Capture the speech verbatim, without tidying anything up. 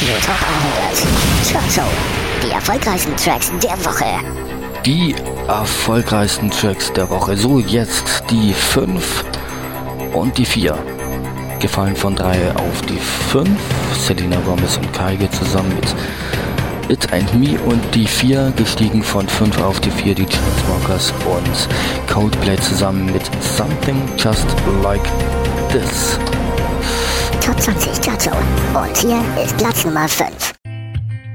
Radio Top hundert. Chartshow. Die erfolgreichsten Tracks der Woche. Die erfolgreichsten Tracks der Woche. So, jetzt die fünf und die vier. Gefallen von drei auf die fünf. Selena Gomez und Kygo zusammen mit It and Me. Und die vier gestiegen von fünf auf die vier. Die Chainsmokers und Coldplay zusammen mit Something Just Like This. Top zwanzig Chartshow. Und hier ist Platz Nummer fünf.